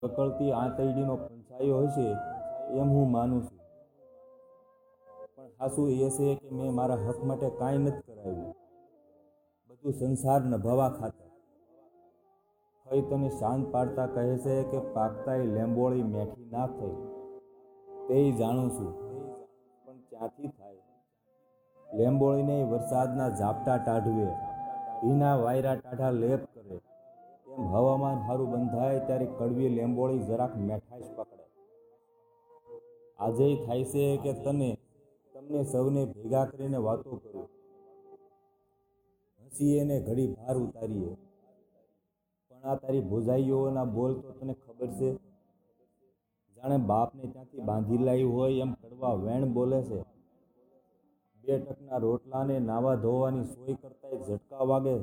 કકળતી આંતરડીનો પંચાયો હશે એમ હું માનું છું, પણ સાસુ એ છે કે મેં મારા હક માટે કાંઈ નથી કરાવ્યું, બધું સંસાર નભાવા ખાતર. ફઈ તને શાંત પાડતા કહે છે કે પાકતાય લેંબોળી મેઠી ના થઈ, તે જાણું છું, પણ ક્યાંથી થાય? લેંબોળીને વરસાદના ઝાપટા ટાઢવે, ભીના વાયરા ટાઢા લેપ કરે, એમ હવામાન સારું બંધાય ત્યારે કડવી લેંબોળી જરાક મેઠાશ પકડે. આજે થાય છે કે તમને સૌને ભેગા કરીને વાતો કરું, હસીએ ને ઘડી ભાર ઉતારીએ, પણ આ તારી ભોજાઈઓના બોલ તો તને ખબર છે, જાણે બાપને ત્યાંથી બાંધી લાવી હોય એમ કડવા વેણ બોલે છે. 2 ટકના રોટલાને નાવા ધોવાની સોય કરતા ઝટકા વાગે.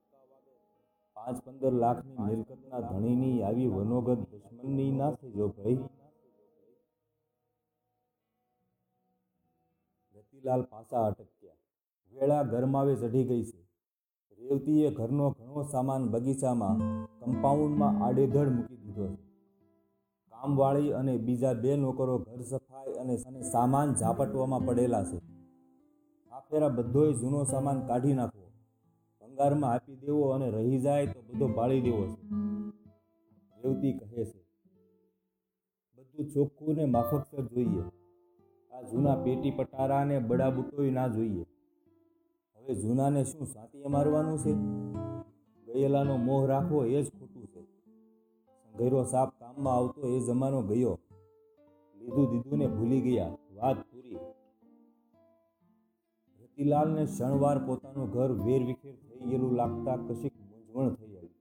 5-15 લાખની મિલકતના ધણીની આવી વનોગત દુશ્મનની ના થજો ભાઈ. રતિલાલ પાછા અટક્યા. વેળા ગરમાવે ચઢી ગઈ છે. રેવતીએ ઘરનો ઘણો સામાન બગીચામાં કમ્પાઉન્ડમાં આડેધડ મૂકી દીધો છે. કામવાળી અને બીજા 2 નોકરો ઘર સફાઈ અને સામાન ઝાપટવામાં પડેલા છે. આ ફેરા બધોય જૂનો સામાન કાઢી નાખવો, ભંગારમાં આપી દેવો અને રહી જાય તો બધો બાળી દેવો છે. રેવતી કહે છે, બધું ચોખ્ખું ને માફકસર જોઈએ. આ જૂના પેટી પટારા ને બડાબુટોય ના જોઈએ. હવે જૂનાને શું સાંતીએ મારવાનું છે? ગયેલાનો મોહ રાખવો એ જ ખોટું છે. સંઘેરો સાપ કામમાં આવતો એ જમાનો ગયો. લીધું દીધું ને ભૂલી ગયા, વાત પૂરી. રતિલાલને ક્ષણવાર પોતાનું ઘર વેરવિખેર થઈ ગયેલું લાગતા કશીક મૂંઝવણ થઈ આવી.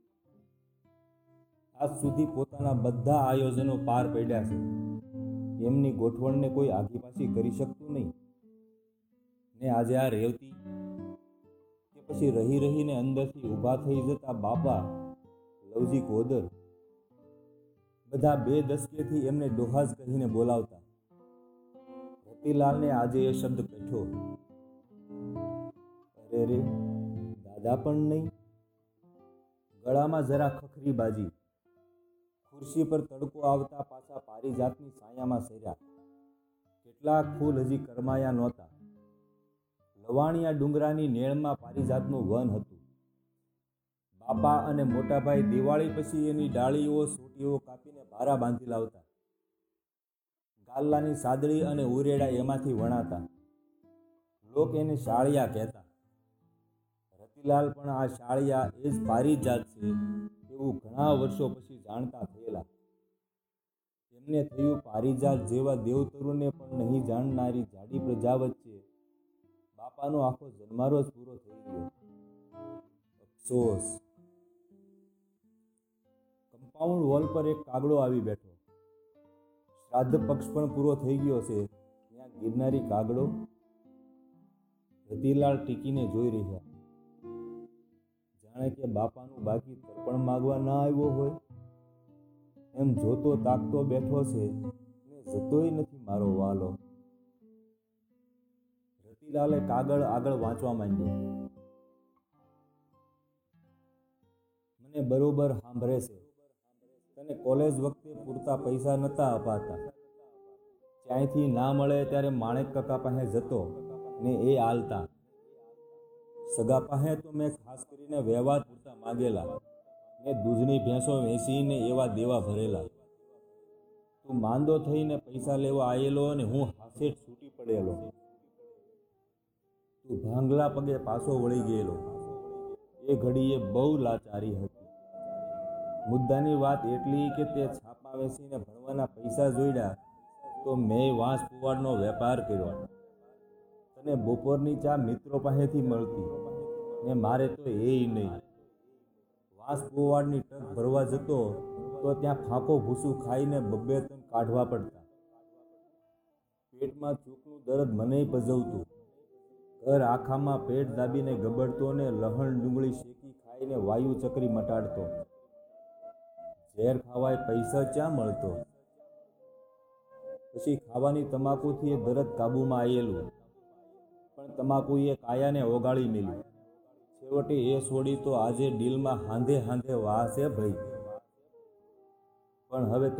આજ સુધી પોતાના બધા આયોજનો પાર પડ્યા છે. એમની ગોઠવણને કોઈ આઘી પાછી કરી શકતું નહીં. ને આજે આ રેવતી કે પછી રહી રહીને અંદરથી ઊભા થઈ જતા બાપા, લવજી કોદર, બધા 2 દસકેથી એમને ડોહાજ કહીને બોલાવતા. રતિલાલને આજે એ શબ્દ કઠ્યો. અરે રે, દાદા પણ નહીં. ગળામાં જરા ખખરી બાજી. ખુરશી પર તડકો આવતા પાછા પારિજાતની છાયામાં સર્યા. કેટલાક ફૂલ હજી કરમાયા નહોતા. લવાણિયા ડુંગરાની નેળમાં પારિજાતનું વન હતું. બાપા અને મોટાભાઈ દિવાળી પછી એની ડાળીઓ સોટીઓ કાપીને ભારા બાંધી લાવતા. ગાલ્લાની સાદડી અને ઉરેડા એમાંથી વણાતા. લોક એને શાળિયા કહેતા. રતિલાલ પણ આ શાળિયા એ જ પારિજાત છે એવું ઘણા વર્ષો પછી જાણતા થયેલા. એમને થયું પારિજાત જેવા દેવતરુને પણ નહીં જાણનારી જાડી પ્રજા વચ્ચે બાપાનો આખો જન્મારો જ પૂરો થઈ ગયો. અફસોસ. કમ્પાઉન્ડ વોલ પર એક કાગડો આવી બેઠો. શ્રાદ્ધ પક્ષ પણ પૂરો થઈ ગયો છે, ત્યાં ગિરનારી કાગડો. રતિલાલ ટીકીને જોઈ રહ્યા, જાણે કે બાપાનું બાકી તર્પણ માગવા ના આવ્યો હોય એમ જોતો તાકતો બેઠો છે ને જતોય નથી મારો વાલો. રતિલાલે કાગળ આગળ વાંચવા માંડ્યો. મને બરોબર સાંભળે છે. તને કોલેજ વખતે પૂરતા પૈસા નહોતા અપાતા. ક્યાંયથી ના મળે ત્યારે માણેક કાકા પાસે જતો ને એ આલતા. સગા પાસે તો મેં ખાસ કરીને વ્યવહાર પૂરતા માગેલા ને દૂધની ભેંસો વેચીને એવા દેવા ભરેલા. તું માંદો થઈને પૈસા લેવા આવેલો અને હું હાથેઠ છૂટી પડેલો. તું ભાંગલા પગે પાછો વળી ગયેલો. એ ઘડીએ બહુ લાચારી હતી. મુદ્દાની વાત એટલી કે તે છાપા વેચીને ભણવાના પૈસા જોડ્યા તો મેં વાંસ પુવાડનો વેપાર કર્યો. તને બપોરની ચા મિત્રો પાસેથી મળતી ને મારે તો એ નહીં. વાંસ પુવાડની ટક ભરવા જતો તો ત્યાં ફાંકો ભૂસું ખાઈને 2-2 ટન કાઢવા પડતા. પેટમાં ચૂકનું દર્દ મને પજવતું. ઘર આખામાં પેટ દાબીને ગબડતો ને લહણ ડુંગળી શેકી ખાઈને વાયુ ચકરી મટાડતો. ઝેર ખાવાય પૈસા ક્યાં મળતો? પછી ખાવાની તમાકુથી એ દર્દ કાબૂમાં આવેલું, પણ તમાકુએ કાયાને ઓગાળી મેલ્યું. છેવટે એ છોડી તો આજે ડીલમાં હાંધે હાંધે વાહ છે ભાઈ. પણ હવે તો